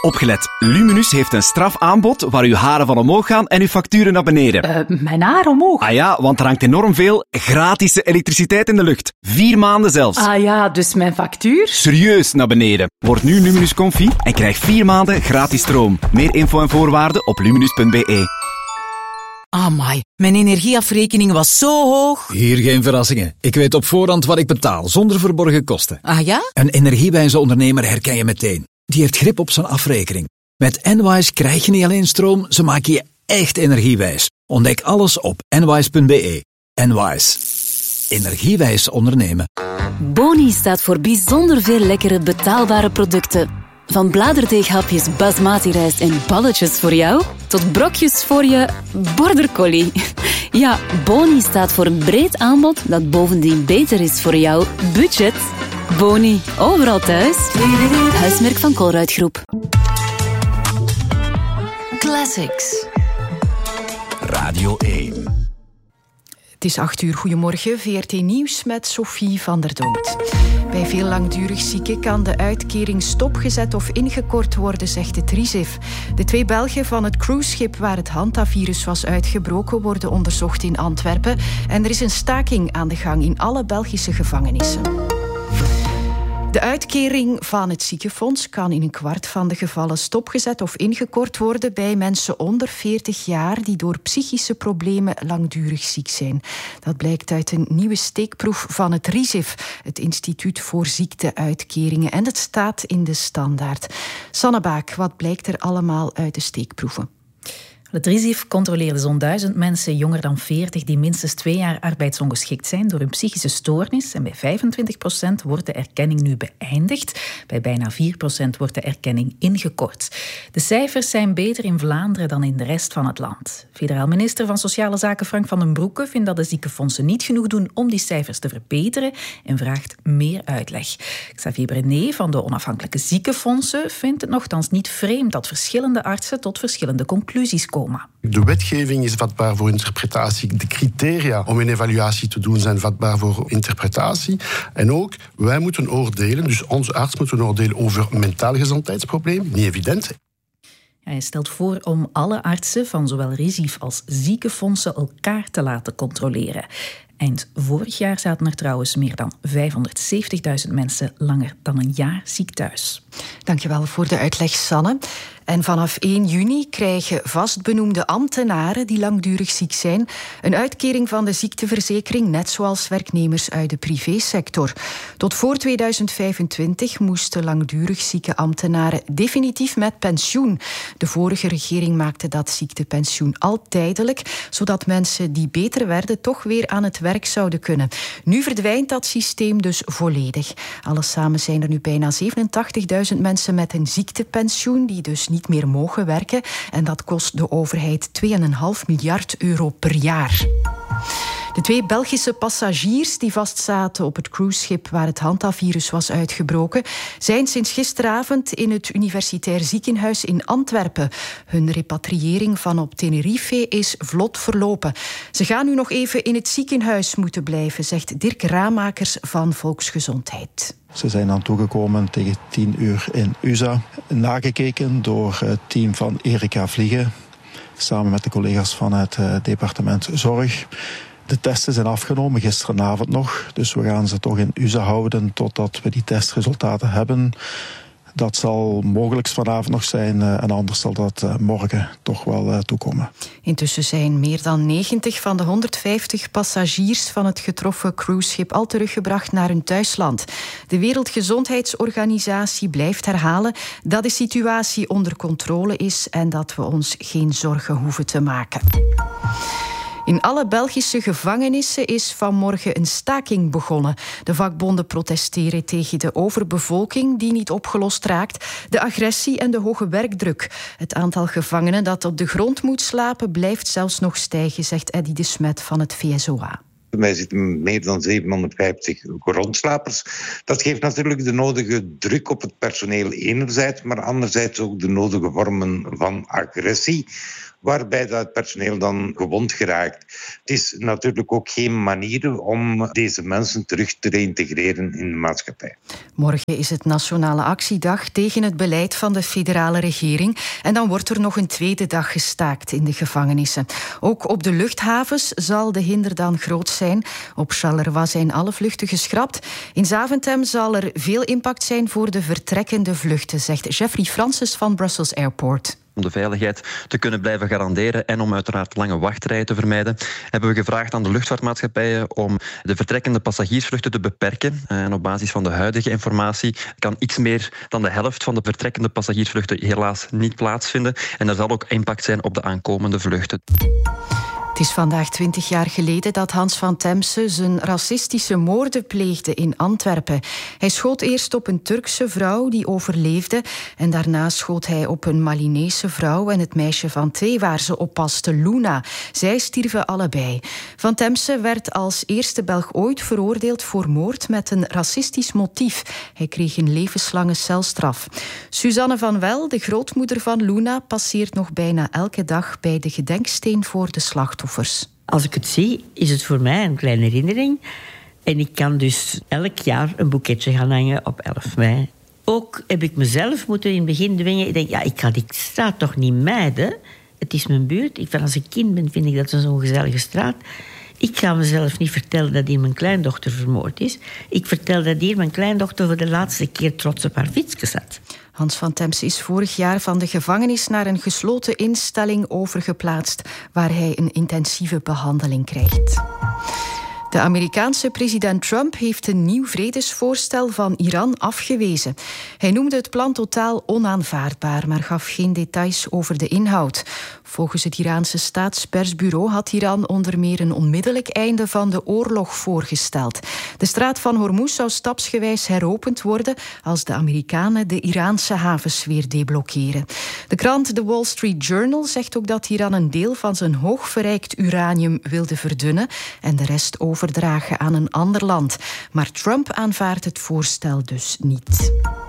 Opgelet, Luminus heeft een strafaanbod waar uw haren van omhoog gaan en uw facturen naar beneden. Mijn haar omhoog? Ah ja, want er hangt enorm veel gratis elektriciteit in de lucht. 4 maanden zelfs. Ah ja, dus mijn factuur? Serieus naar beneden. Word nu Luminus Comfy en krijg 4 maanden gratis stroom. Meer info en voorwaarden op luminus.be. Amai, mijn energieafrekening was zo hoog. Hier geen verrassingen. Ik weet op voorhand wat ik betaal, zonder verborgen kosten. Ah ja? Een energiewijze ondernemer herken je meteen. Die heeft grip op zijn afrekening. Met Enwise krijg je niet alleen stroom, ze maken je echt energiewijs. Ontdek alles op enwise.be. Enwise. Energiewijs ondernemen. Boni staat voor bijzonder veel lekkere betaalbare producten. Van bladerdeeghapjes basmati rijst en balletjes voor jou, tot brokjes voor je border collie. Ja, Boni staat voor een breed aanbod dat bovendien beter is voor jouw budget. Boni, overal thuis. Huismerk van Colruyt Groep. Classics. Radio 1. Het is 8 uur. Goedemorgen. VRT Nieuws met Sophie van der Dood. Bij veel langdurig zieken kan de uitkering stopgezet of ingekort worden, zegt het RISIF. De 2 Belgen van het cruiseschip waar het Hanta-virus was uitgebroken worden onderzocht in Antwerpen. En er is een staking aan de gang in alle Belgische gevangenissen. De uitkering van het ziekenfonds kan in een kwart van de gevallen stopgezet of ingekort worden bij mensen onder 40 jaar die door psychische problemen langdurig ziek zijn. Dat blijkt uit een nieuwe steekproef van het RISIF, het Instituut voor Ziekteuitkeringen, en het staat in de Standaard. Sanne Baak, wat blijkt er allemaal uit de steekproeven? Het RISIF controleerde zo'n 1000 mensen jonger dan 40 die minstens 2 jaar arbeidsongeschikt zijn door een psychische stoornis. En bij 25% wordt de erkenning nu beëindigd. Bij bijna 4% wordt de erkenning ingekort. De cijfers zijn beter in Vlaanderen dan in de rest van het land. Federaal minister van Sociale Zaken Frank van den Broeke vindt dat de ziekenfondsen niet genoeg doen om die cijfers te verbeteren en vraagt meer uitleg. Xavier Brenet van de onafhankelijke ziekenfondsen vindt het nogthans niet vreemd dat verschillende artsen tot verschillende conclusies komen. De wetgeving is vatbaar voor interpretatie. De criteria om een evaluatie te doen zijn vatbaar voor interpretatie. En ook, wij moeten oordelen, dus onze arts moet oordelen over mentaal gezondheidsprobleem. Niet evident. Hij stelt voor om alle artsen van zowel RISIF als ziekenfondsen elkaar te laten controleren. Eind vorig jaar zaten er trouwens meer dan 570.000 mensen langer dan een jaar ziek thuis. Dankjewel voor de uitleg, Sanne. En vanaf 1 juni krijgen vastbenoemde ambtenaren die langdurig ziek zijn een uitkering van de ziekteverzekering, net zoals werknemers uit de privésector. Tot voor 2025 moesten langdurig zieke ambtenaren definitief met pensioen. De vorige regering maakte dat ziektepensioen al tijdelijk, zodat mensen die beter werden toch weer aan het werk zouden kunnen. Nu verdwijnt dat systeem dus volledig. Alles samen zijn er nu bijna 87.000 mensen met een ziektepensioen die dus niet meer mogen werken. En dat kost de overheid 2,5 miljard euro per jaar. De 2 Belgische passagiers die vastzaten op het cruiseschip waar het Hanta-virus was uitgebroken, zijn sinds gisteravond in het Universitair Ziekenhuis in Antwerpen. Hun repatriëring van op Tenerife is vlot verlopen. Ze gaan nu nog even in het ziekenhuis moeten blijven, zegt Dirk Ramakers van Volksgezondheid. Ze zijn aan toegekomen tegen 10 uur in USA. Nagekeken door het team van Erika Vliegen, samen met de collega's van het departement Zorg. De testen zijn afgenomen, gisteravond nog. Dus we gaan ze toch in USA houden totdat we die testresultaten hebben. Dat zal mogelijk vanavond nog zijn en anders zal dat morgen toch wel toekomen. Intussen zijn meer dan 90 van de 150 passagiers van het getroffen cruiseschip al teruggebracht naar hun thuisland. De Wereldgezondheidsorganisatie blijft herhalen dat de situatie onder controle is en dat we ons geen zorgen hoeven te maken. In alle Belgische gevangenissen is vanmorgen een staking begonnen. De vakbonden protesteren tegen de overbevolking die niet opgelost raakt, de agressie en de hoge werkdruk. Het aantal gevangenen dat op de grond moet slapen blijft zelfs nog stijgen, zegt Eddy de Smet van het VSOA. Wij zitten met meer dan 750 grondslapers. Dat geeft natuurlijk de nodige druk op het personeel enerzijds, maar anderzijds ook de nodige vormen van agressie, waarbij dat personeel dan gewond geraakt. Het is natuurlijk ook geen manier om deze mensen terug te reïntegreren in de maatschappij. Morgen is het Nationale Actiedag tegen het beleid van de federale regering. En dan wordt er nog een tweede dag gestaakt in de gevangenissen. Ook op de luchthavens zal de hinder dan groot zijn. Op Charleroi zijn alle vluchten geschrapt. In Zaventem zal er veel impact zijn voor de vertrekkende vluchten, zegt Jeffrey Francis van Brussels Airport. Om de veiligheid te kunnen blijven garanderen en om uiteraard lange wachtrijen te vermijden, hebben we gevraagd aan de luchtvaartmaatschappijen om de vertrekkende passagiersvluchten te beperken. En op basis van de huidige informatie kan iets meer dan de helft van de vertrekkende passagiersvluchten helaas niet plaatsvinden. En er zal ook impact zijn op de aankomende vluchten. Het is vandaag 20 jaar geleden dat Hans van Temse zijn racistische moorden pleegde in Antwerpen. Hij schoot eerst op een Turkse vrouw die overleefde en daarna schoot hij op een Malinese vrouw en het meisje van 2 waar ze oppaste, Luna. Zij stierven allebei. Van Temse werd als eerste Belg ooit veroordeeld voor moord met een racistisch motief. Hij kreeg een levenslange celstraf. Suzanne van Wel, de grootmoeder van Luna, passeert nog bijna elke dag bij de gedenksteen voor de slachtoffers. Als ik het zie, is het voor mij een kleine herinnering. En ik kan dus elk jaar een boeketje gaan hangen op 11 mei. Ook heb ik mezelf moeten in het begin dwingen. Ik denk, ik ga die straat toch niet mijden. Het is mijn buurt. Als ik kind ben, vind ik dat zo'n gezellige straat. Ik ga mezelf niet vertellen dat hier mijn kleindochter vermoord is. Ik vertel dat hier mijn kleindochter voor de laatste keer trots op haar fietsje zat. Hans van Temse is vorig jaar van de gevangenis naar een gesloten instelling overgeplaatst, waar hij een intensieve behandeling krijgt. De Amerikaanse president Trump heeft een nieuw vredesvoorstel van Iran afgewezen. Hij noemde het plan totaal onaanvaardbaar, maar gaf geen details over de inhoud. Volgens het Iraanse staatspersbureau had Iran onder meer een onmiddellijk einde van de oorlog voorgesteld. De straat van Hormuz zou stapsgewijs heropend worden als de Amerikanen de Iraanse havens weer deblokkeren. De krant The Wall Street Journal zegt ook dat Iran een deel van zijn hoogverrijkt uranium wilde verdunnen en de rest overdragen aan een ander land. Maar Trump aanvaardt het voorstel dus niet.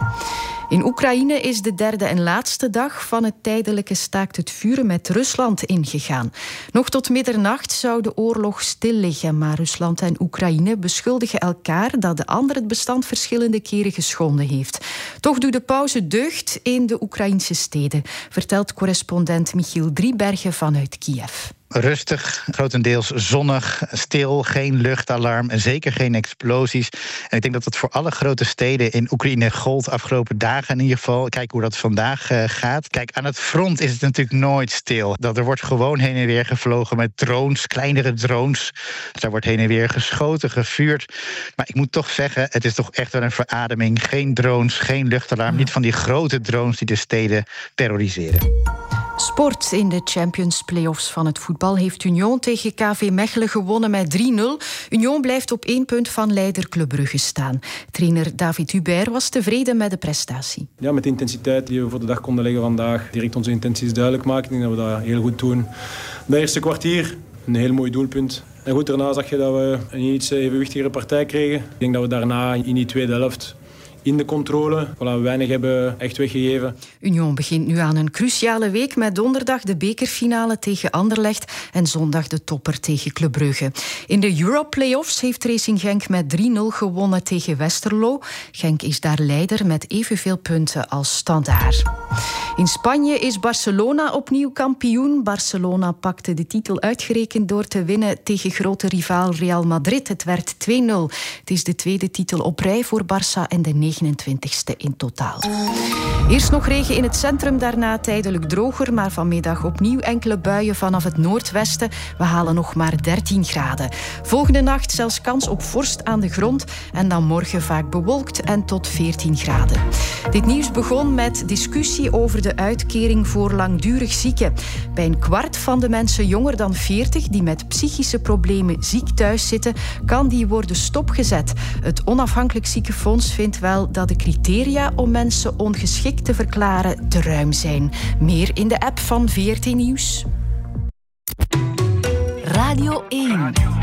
In Oekraïne is de derde en laatste dag van het tijdelijke staakt het vuren met Rusland ingegaan. Nog tot middernacht zou de oorlog stil liggen, maar Rusland en Oekraïne beschuldigen elkaar dat de ander het bestand verschillende keren geschonden heeft. Toch doet de pauze deugd in de Oekraïnse steden, vertelt correspondent Michiel Driebergen vanuit Kiev. Rustig, grotendeels zonnig, stil, geen luchtalarm en zeker geen explosies. En ik denk dat dat voor alle grote steden in Oekraïne gold afgelopen dagen in ieder geval. Kijk hoe dat vandaag gaat. Kijk, aan het front is het natuurlijk nooit stil. Er wordt gewoon heen en weer gevlogen met drones, kleinere drones. Daar wordt heen en weer geschoten, gevuurd. Maar ik moet toch zeggen, het is toch echt wel een verademing. Geen drones, geen luchtalarm, niet van die grote drones die de steden terroriseren. Sport. In de Champions Playoffs van het voetbal heeft Union tegen KV Mechelen gewonnen met 3-0. Union blijft op 1 punt van leider Club Brugge staan. Trainer David Hubert was tevreden met de prestatie. Ja, met de intensiteit die we voor de dag konden leggen vandaag. Direct onze intenties duidelijk maken. Ik denk dat we dat heel goed doen. De eerste kwartier, een heel mooi doelpunt. En goed, daarna zag je dat we een iets evenwichtigere partij kregen. Ik denk dat we daarna in die tweede helft in de controle weinig hebben echt weggegeven. Union begint nu aan een cruciale week met donderdag de bekerfinale tegen Anderlecht en zondag de topper tegen Club Brugge. In de Europe-playoffs heeft Racing Genk met 3-0 gewonnen tegen Westerlo. Genk is daar leider met evenveel punten als Standaard. In Spanje is Barcelona opnieuw kampioen. Barcelona pakte de titel uitgerekend door te winnen tegen grote rivaal Real Madrid. Het werd 2-0. Het is de tweede titel op rij voor Barça en de 29ste in totaal. Eerst nog regen in het centrum, daarna tijdelijk droger, maar vanmiddag opnieuw enkele buien vanaf het noordwesten. We halen nog maar 13 graden. Volgende nacht zelfs kans op vorst aan de grond en dan morgen vaak bewolkt en tot 14 graden. Dit nieuws begon met discussie over de uitkering voor langdurig zieken. Bij een kwart van de mensen jonger dan 40 die met psychische problemen ziek thuis zitten, kan die worden stopgezet. Het Onafhankelijk Ziekenfonds vindt wel dat de criteria om mensen ongeschikt te verklaren te ruim zijn. Meer in de app van VRT Nieuws. Radio 1.